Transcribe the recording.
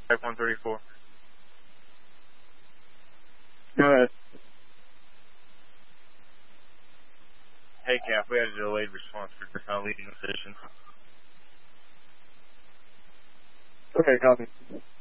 Type 134. Go ahead. Hey, Cap, we had a delayed response for just now leading the station. Okay, copy.